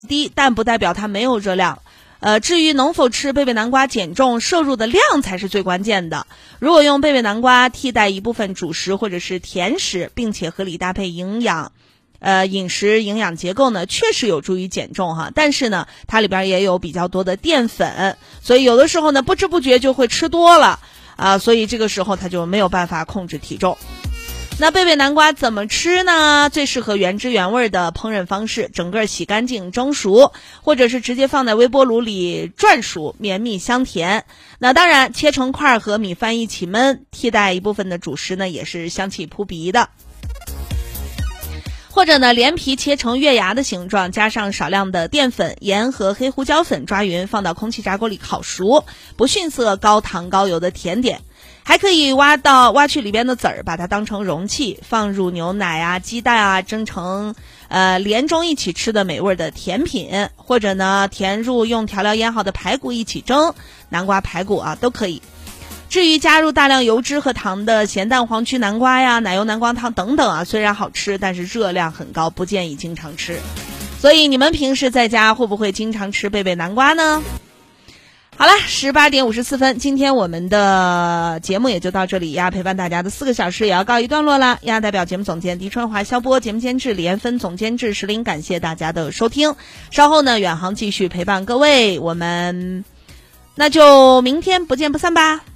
低，但不代表它没有热量。至于能否吃贝贝南瓜减重，摄入的量才是最关键的。如果用贝贝南瓜替代一部分主食或者是甜食，并且合理搭配饮食营养结构呢，确实有助于减重哈。但是呢，它里边也有比较多的淀粉，所以有的时候呢，不知不觉就会吃多了所以这个时候它就没有办法控制体重。那贝贝南瓜怎么吃呢？最适合原汁原味的烹饪方式，整个洗干净蒸熟，或者是直接放在微波炉里转熟，绵密香甜。那当然切成块和米饭一起焖，替代一部分的主食呢，也是香气扑鼻的。或者呢，连皮切成月牙的形状，加上少量的淀粉、盐和黑胡椒粉抓匀，放到空气炸锅里烤熟，不逊色高糖高油的甜点。还可以挖去里边的籽儿，把它当成容器，放入牛奶鸡蛋蒸成连盅一起吃的美味的甜品，或者呢填入用调料腌好的排骨一起蒸，南瓜排骨都可以。至于加入大量油脂和糖的咸蛋黄曲南瓜呀、奶油南瓜汤等等虽然好吃，但是热量很高，不建议经常吃。所以你们平时在家会不会经常吃贝贝南瓜呢？好了，18点54分，今天我们的节目也就到这里呀，陪伴大家的4个小时也要告一段落了呀。代表节目总监狄春华、肖波，节目监制李延芬，总监制石林，感谢大家的收听。稍后呢，远航继续陪伴各位，我们那就明天不见不散吧。